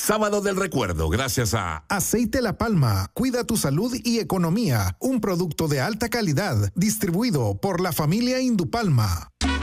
Sábado del Recuerdo, gracias a Aceite La Palma, cuida tu salud y economía. Un producto de alta calidad, distribuido por la familia Indupalma.